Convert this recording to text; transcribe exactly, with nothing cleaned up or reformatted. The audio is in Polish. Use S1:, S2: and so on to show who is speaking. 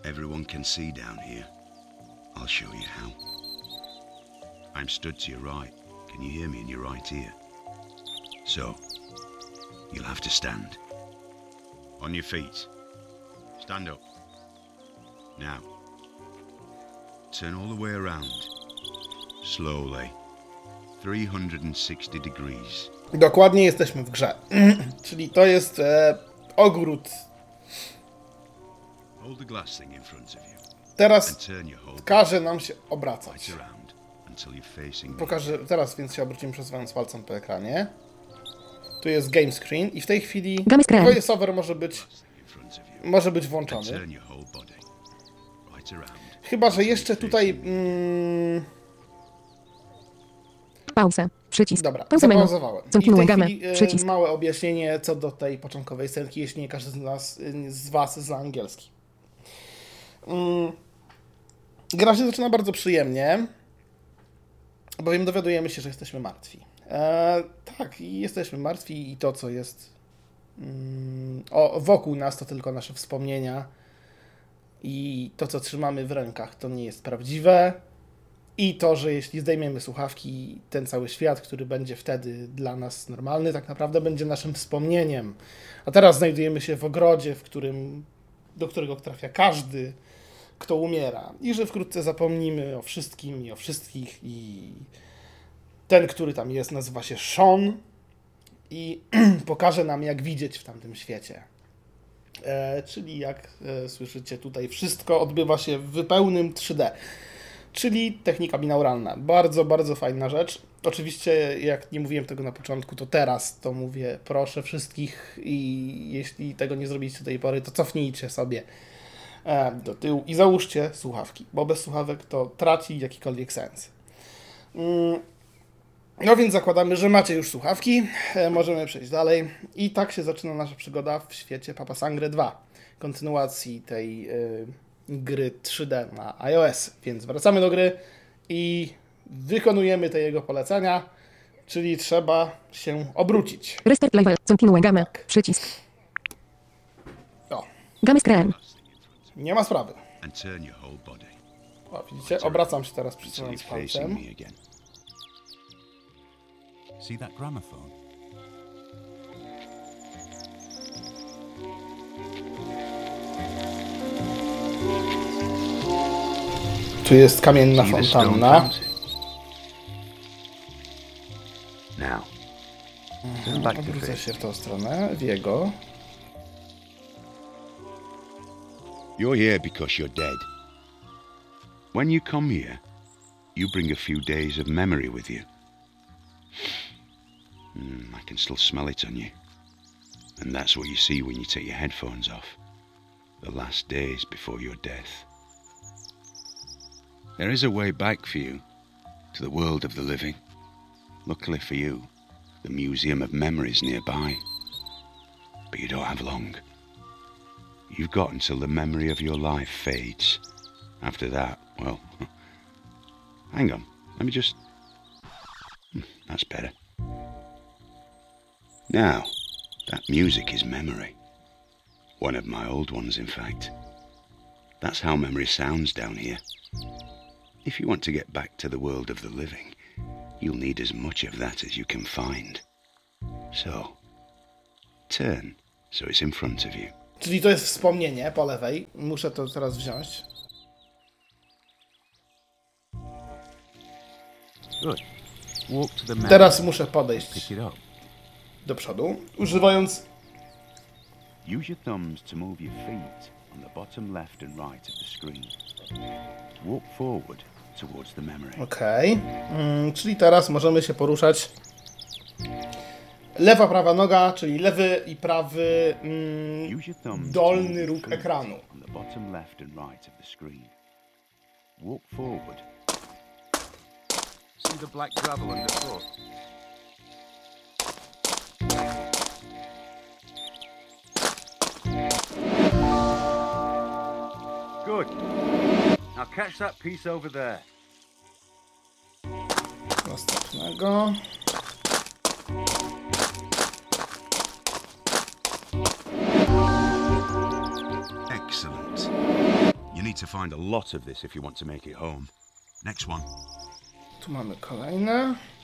S1: Everyone can see down here. I'll show you how. I'm stood to your right. Can you hear me in your right ear? So, you'll have to stand. On your feet. Stand up. Now, turn all the way around. Slowly. three hundred sixty degrees.
S2: Dokładnie jesteśmy w grze. Czyli to jest e, ogród.
S1: Hold the glass thing in front of you.
S2: Teraz
S1: And turn your whole
S2: każe nam się obracać.
S1: right around until you're facing me.
S2: Pokażę, teraz więc się obrócimy przesuwając palcem po ekranie. Tu jest game screen i w tej chwili
S3: Game screen.
S2: voiceover może być,
S1: In front of you.
S2: może być
S1: And
S2: włączony.
S1: turn your whole body right around.
S2: Chyba że jeszcze tutaj... Mm,
S3: Pauza. Przycisk.
S2: dobra,
S3: Pauza menu.
S2: zapauzowałem. I w
S3: Zamknij
S2: tej
S3: gamę.
S2: chwili e,
S3: Przycisk.
S2: małe objaśnienie co do tej początkowej scenki, jeśli nie każdy z nas, y, z was zna angielski. Mm, gra się zaczyna bardzo przyjemnie, bowiem dowiadujemy się, że jesteśmy martwi. E, tak, i jesteśmy martwi i to, co jest mm, o, wokół nas, to tylko nasze wspomnienia i to, co trzymamy w rękach, to nie jest prawdziwe. I to, że jeśli zdejmiemy słuchawki, ten cały świat, który będzie wtedy dla nas normalny, tak naprawdę będzie naszym wspomnieniem. A teraz znajdujemy się w ogrodzie, w którym, do którego trafia każdy, kto umiera. I że wkrótce zapomnimy o wszystkim i o wszystkich. I ten, który tam jest, nazywa się Sean i pokaże nam, jak widzieć w tamtym świecie. E, czyli jak e, słyszycie tutaj, wszystko odbywa się w pełnym trzy D. Czyli technika binauralna. Bardzo, bardzo fajna rzecz. Oczywiście, jak nie mówiłem tego na początku, to teraz to mówię, proszę wszystkich i jeśli tego nie zrobiliście do tej pory, to cofnijcie sobie e, do tyłu i załóżcie słuchawki, bo bez słuchawek to traci jakikolwiek sens. Mm, no więc zakładamy, że macie już słuchawki, e, możemy przejść dalej i tak się zaczyna nasza przygoda w świecie Papa Sangre dwa, kontynuacji tej e, gry trzy D na iOS, więc wracamy do gry i wykonujemy te jego polecenia, czyli trzeba się obrócić.
S3: Restart live. Zamknij gamę. Przycisk.
S2: O,
S3: Game screen.
S2: nie ma sprawy.
S1: And turn your whole body
S2: O, widzicie, obracam się teraz
S1: until
S2: przyciągając
S1: you're facing
S2: palcem.
S1: me again. See that gramophone?
S2: Tu jest kamienna
S1: See the stone
S2: fontanna.
S1: fountain? Now, turn back to
S2: Obrócę
S1: face.
S2: się w tą stronę, w jego.
S1: You're here because you're dead. When you come here, you bring a few days of memory with you. Mm, I can still smell it on you. And that's what you see when you take your headphones off. The last days before your death. There is a way back for you, to the world of the living. Luckily for you, the Museum of Memories nearby. But you don't have long. You've got until the memory of your life fades. After that, well, hang on, let me just... Hmm, that's better. Now, that music is memory. One of my old ones, in fact. That's how memory sounds down here. If you want to get back to the world of the living, you'll need as much of that as you can find. So, turn so it's in front of you.
S2: Czyli to jest wspomnienie po lewej. Muszę to teraz wziąć.
S1: Good. Walk to the memory.
S2: Teraz muszę podejść
S1: Pick it up.
S2: do przodu, używając
S1: Use your thumbs to move your feet on the bottom left and right of the screen. Walk forward towards the memory.
S2: Okej. Mm, czyli teraz możemy się poruszać. Lewa, prawa noga, czyli lewy i prawy mm,
S1: Use your thumbs to
S2: dolny
S1: move your
S2: róg
S1: feet
S2: ekranu.
S1: on the bottom left and right of the screen. Walk forward. See the black gravel underfoot? Good. Now catch that piece over there.
S2: Następnego.
S1: Excellent. You need to find a lot of this if you want to make it home. Next one.
S2: Tu mamy kolejne.